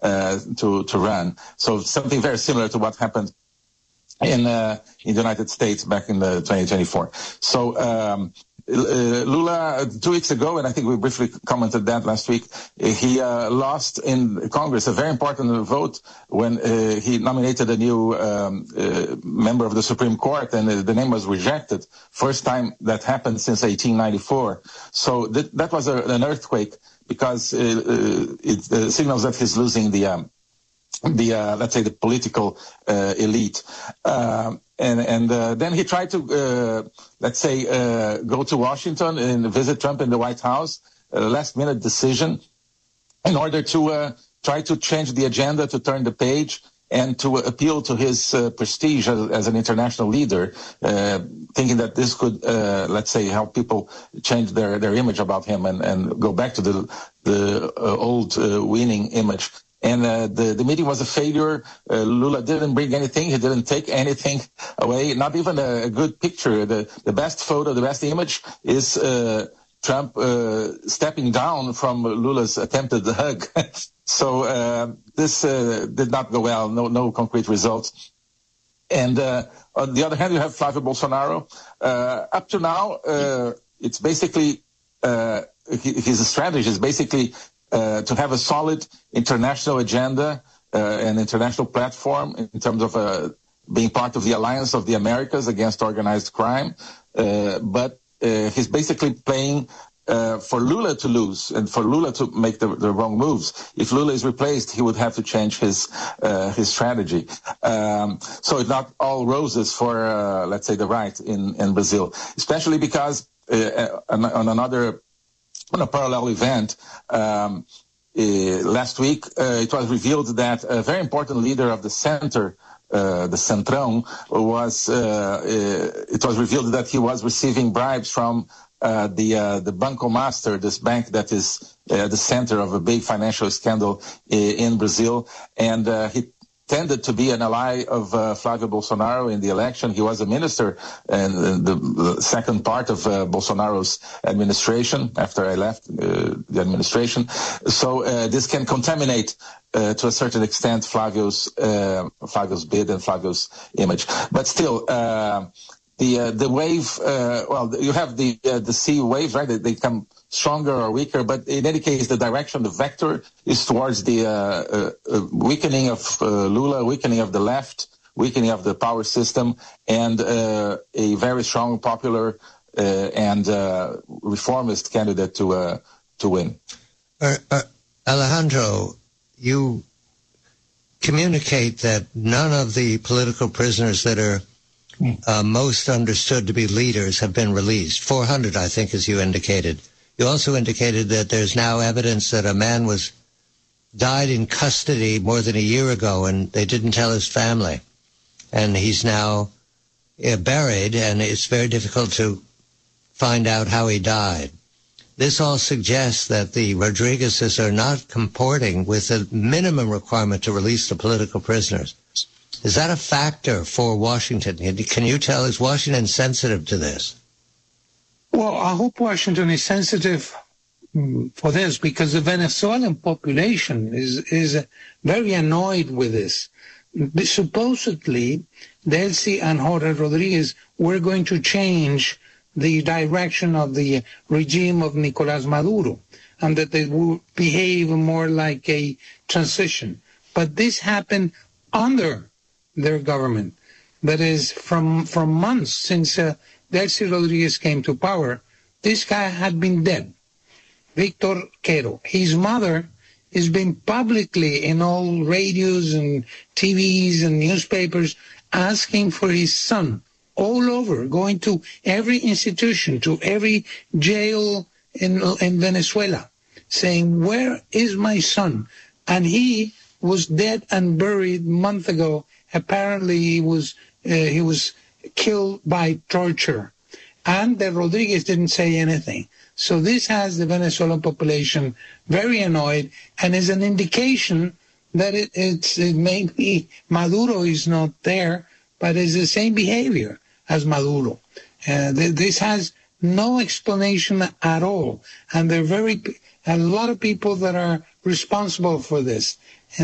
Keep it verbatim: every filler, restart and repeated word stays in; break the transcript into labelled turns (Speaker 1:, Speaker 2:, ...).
Speaker 1: uh, to to run. So something very similar to what happened in uh, in the United States back in the twenty twenty-four. So um, uh, Lula, two weeks ago, and I think we briefly commented that last week, he uh, lost in Congress a very important vote when uh, he nominated a new um, uh, member of the Supreme Court, and uh, the name was rejected. First time that happened since eighteen ninety-four. So th- that was a, an earthquake, because uh, uh, it uh, signals that he's losing the um, the uh, let's say the political uh, elite, uh, and and uh, then he tried to uh, let's say uh, go to Washington and visit Trump in the White House, a last minute decision, in order to uh, try to change the agenda, to turn the page, and to appeal to his uh, prestige as, as an international leader, uh, thinking that this could, uh, let's say, help people change their, their image about him and, and go back to the the uh, old uh, winning image. And uh, the, the meeting was a failure. Uh, Lula didn't bring anything. He didn't take anything away, not even a, a good picture. The, the best photo, the best image is uh, Trump uh, stepping down from Lula's attempted hug. So uh, this uh, did not go well, no no concrete results. And uh, on the other hand, you have Flavio Bolsonaro. Uh, up to now, uh, it's basically, uh, his strategy is basically uh, to have a solid international agenda, uh, an international platform in terms of uh, being part of the Alliance of the Americas against organized crime. Uh, but uh, he's basically playing Uh, for Lula to lose and for Lula to make the, the wrong moves. If Lula is replaced, he would have to change his uh, his strategy. Um, so it's not all roses for, uh, let's say, the right in, in Brazil, especially because uh, on, on another, on a parallel event, um, uh, last week, uh, it was revealed that a very important leader of the center, Uh, the Centrão, was, uh, uh, it was revealed that he was receiving bribes from uh, the uh, the Banco Master, this bank that is uh, the center of a big financial scandal in, in Brazil. And uh, he tended to be an ally of uh, Flavio Bolsonaro in the election. He was a minister in the, the second part of uh, Bolsonaro's administration after I left uh, the administration. So uh, this can contaminate Uh, to a certain extent, Flavio's uh, Flavio's bid and Flavio's image, but still, uh, the uh, the wave. Uh, well, you have the uh, the sea waves, right? They, they come stronger or weaker, but in any case, the direction, the vector, is towards the uh, uh, uh, weakening of uh, Lula, weakening of the left, weakening of the power system, and uh, a very strong, popular, uh, and uh, reformist candidate to uh, to win.
Speaker 2: Uh, uh, Alejandro, you communicate that none of the political prisoners that are uh, most understood to be leaders have been released. four hundred, I think, as you indicated. You also indicated that there's now evidence that a man was died in custody more than a year ago, and they didn't tell his family. And he's now uh, buried, and it's very difficult to find out how he died. This all suggests that the Rodriguezes are not comporting with the minimum requirement to release the political prisoners. Is that a factor for Washington? Can you tell, is Washington sensitive to this?
Speaker 3: Well, I hope Washington is sensitive for this, because the Venezuelan population is, is very annoyed with this. Supposedly, Delcy and Jorge Rodriguez were going to change the direction of the regime of Nicolás Maduro, and that they would behave more like a transition. But this happened under their government. That is, from from months since uh, Delcy Rodriguez came to power, this guy had been dead. Victor Quero. His mother has been publicly in all radios and T Vs and newspapers asking for his son, all over, going to every institution, to every jail in in Venezuela, saying, "Where is my son?" And he was dead and buried a month ago. Apparently, he was uh, he was killed by torture, and the Rodriguez didn't say anything. So this has the Venezuelan population very annoyed, and is an indication that it, it's it may be Maduro is not there, but it's the same behavior as Maduro. Uh, th- this has no explanation at all. And there are very, a lot of people that are responsible for this.